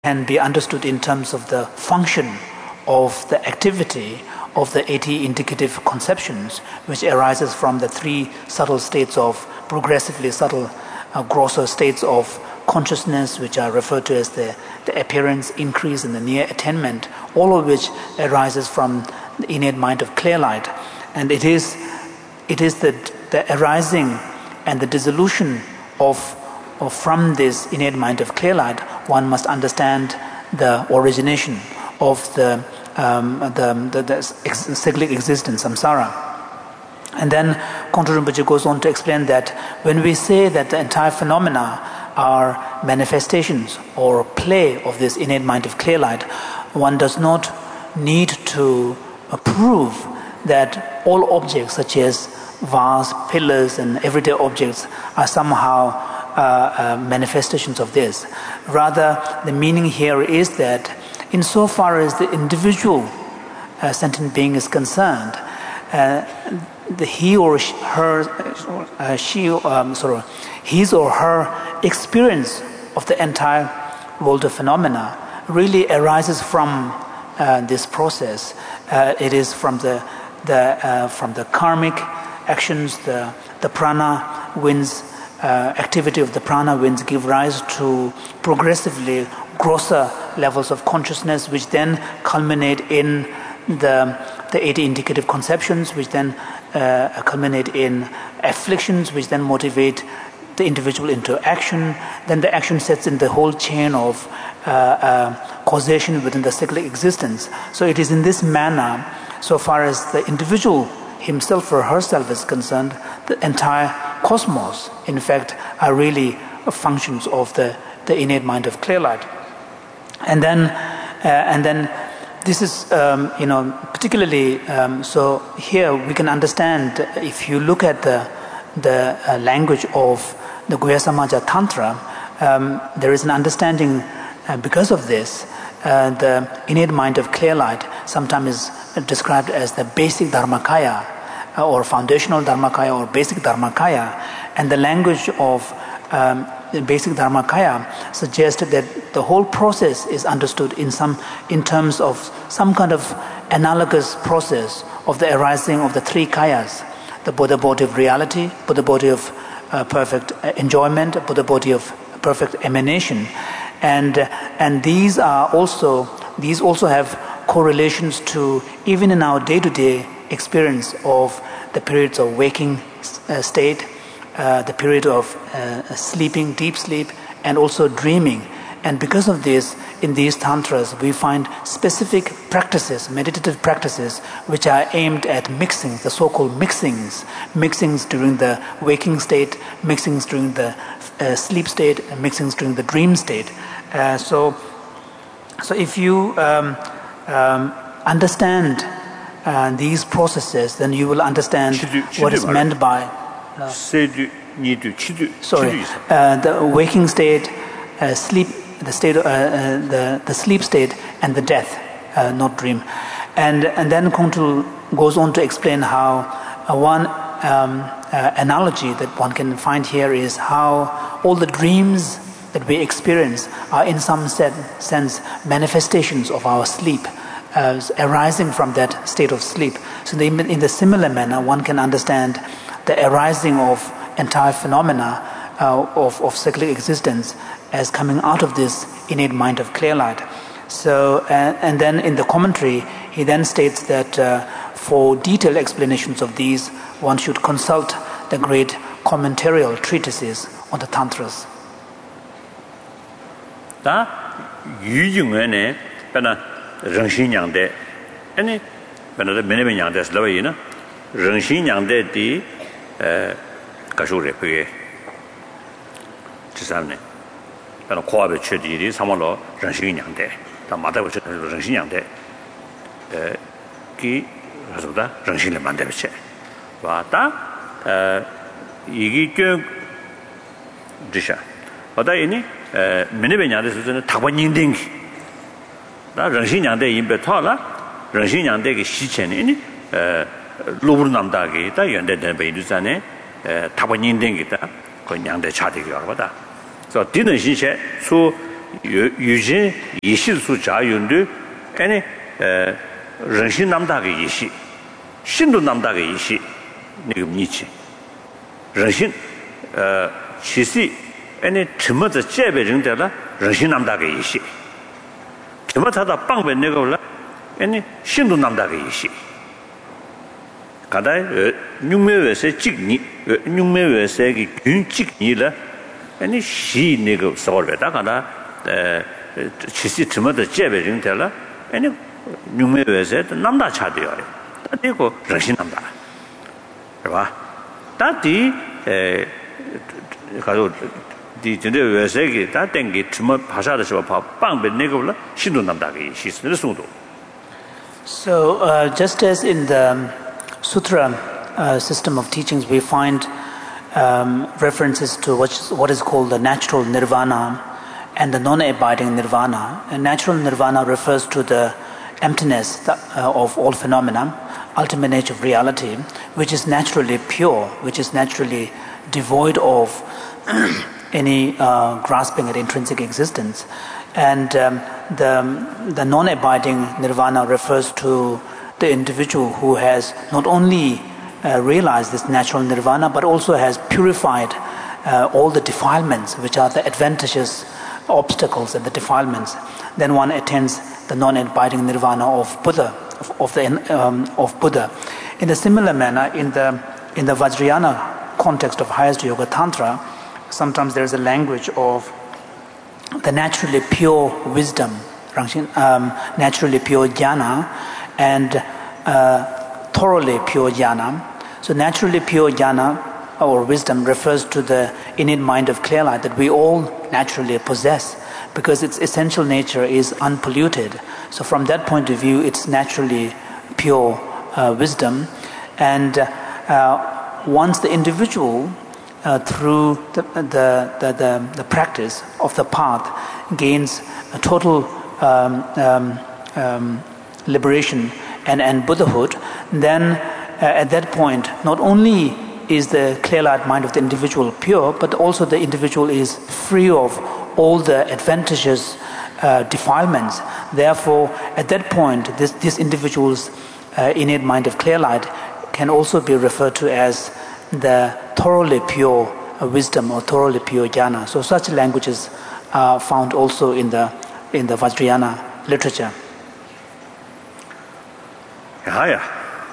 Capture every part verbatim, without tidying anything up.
can be understood in terms of the function of the activity of the eighty indicative conceptions, which arises from the three subtle states of progressively subtle, uh, grosser states of consciousness, which are referred to as the, the appearance, increase, and the near attainment, all of which arises from the innate mind of clear light. And it is, it is the, the arising and the dissolution of, of from this innate mind of clear light, one must understand the origination of the um, the, the, the cyclic existence, samsara. And then Kongtrul Rinpoche goes on to explain that when we say that the entire phenomena are manifestations or play of this innate mind of clear light, one does not need to prove that all objects such as vase, pillars and everyday objects are somehow uh, uh, manifestations of this. Rather, the meaning here is that insofar as the individual uh, sentient being is concerned, uh, the he or she, her, uh, she, um, sorry, his or her experience of the entire world of phenomena really arises from uh, this process. Uh, it is from the the uh, from the karmic actions, the the prana winds, uh, activity of the prana winds give rise to progressively grosser levels of consciousness, which then culminate in the the eighty indicative conceptions, which then uh, culminate in afflictions, which then motivate the individual into action. Then the action sets in the whole chain of uh, uh, causation within the cyclic existence. So it is in this manner, so far as the individual himself or herself is concerned, the entire cosmos, in fact, are really functions of the, the innate mind of clear light. And then, uh, and then, this is, um, you know, particularly. Um, so here we can understand, if you look at the the uh, language of the Guhya Samaja Tantra, um, there is an understanding uh, because of this. Uh, the innate mind of clear light sometimes is described as the basic Dharmakaya, uh, or foundational Dharmakaya, or basic Dharmakaya, and the language of um, the basic Dharmakaya suggests that the whole process is understood in some in terms of some kind of analogous process of the arising of the three kayas: the Buddha body of reality, Buddha body of uh, perfect enjoyment, Buddha body of perfect emanation, and uh, and these are also these also have correlations to even in our day-to-day experience of the periods of waking uh, state. Uh, the period of uh, sleeping, deep sleep, and also dreaming. And because of this, in these tantras, we find specific practices, meditative practices, which are aimed at mixing, the so-called mixings, mixings during the waking state, mixings during the uh, sleep state, and mixings during the dream state. Uh, so, so if you um, um, understand uh, these processes, then you will understand what is meant by Uh, sorry, uh, the waking state, uh, sleep, the state, uh, uh, the the sleep state, and the death, uh, not dream, and and then Kongtrul goes on to explain how uh, one um, uh, analogy that one can find here is how all the dreams that we experience are in some set, sense manifestations of our sleep, uh, arising from that state of sleep. So in the, in the similar manner, one can understand the arising of entire phenomena uh, of, of cyclic existence as coming out of this innate mind of clear light. So, uh, and then in the commentary, he then states that uh, for detailed explanations of these, one should consult the great commentarial treatises on the tantras. Da yu jing ne bana reng xin yang de ane bana de mene yang de lo yi na reng xin yang de di 에 가쇼레 그게 지산네 그러나 코아베 최디리 삼월로 정신이냥데 다 마다고 정신이냥데 에기 그래서다 정신을 만들었지 와다 에 이게 좀 지샤 어다 이니 에 미네베냐데 수준은 다번인딩 다 정신이냥데 임베 토라 정신이냥데게 시체니 에 로브르 남다게 다 연대된 베이두산에 에 타번인된 게다 그 양대 차대기 알아보다. 그래서 뒤는 신체 수 유진 이실수 자윤도 아니人心 남다게 이시 신도 남다게 이시那个니치人心呃其实 아니 쯤어서 제배정되라 정신 남다게 이시 쯤어다 빵배 내가올라 아니 신도 남다게 이시 가다 육매외세 직니 육매외세기 균직니라 아니 시 내가 서버다 가다 에 지시 쯤어서 제배정되라 아니 육매외세 남다 차대요 그리고 정신 남다 봐 다디 에 가도 디 전에 외세기 다 땡기 좀 하사的时候跑棒被那个了新都那么大个意思的速度 So uh, just as in the sutra uh, system of teachings we find um, references to what is, what is called the natural nirvana and the non-abiding nirvana. And natural nirvana refers to the emptiness that, uh, of all phenomena, ultimate nature of reality, which is naturally pure, which is naturally devoid of any uh, grasping at intrinsic existence. And um, the, the non-abiding nirvana refers to the individual who has not only uh, realized this natural nirvana, but also has purified uh, all the defilements, which are the adventitious obstacles and the defilements. Then one attains the non-abiding nirvana of Buddha, of, of the um, of Buddha. In a similar manner, in the in the Vajrayana context of highest yoga tantra, sometimes there is a language of the naturally pure wisdom, um, naturally pure jnana, and uh, thoroughly pure jnana. So naturally pure jnana or wisdom refers to the innate mind of clear light that we all naturally possess, because its essential nature is unpolluted. So from that point of view, it's naturally pure uh, wisdom. And uh, once the individual Uh, through the, the, the, the, the practice of the path gains a total um, um, um, liberation and, and Buddhahood, then uh, at that point not only is the clear light mind of the individual pure, but also the individual is free of all the adventitious uh, defilements. Therefore, at that point, this, this individual's uh, innate mind of clear light can also be referred to as the thoroughly pure wisdom or thoroughly pure jnana. So such languages are found also in the in the Vajrayana literature. Yeah,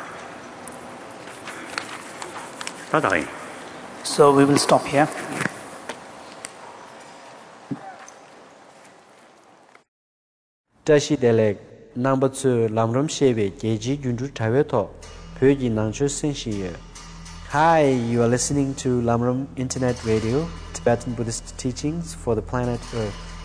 yeah. So we will stop here. Tashi Delek number two Lamram Shebe Geji Junju Taveto Pyoji Nangcho Senshiye. Hi, you are listening to Lamram Internet Radio, Tibetan Buddhist teachings for the planet Earth.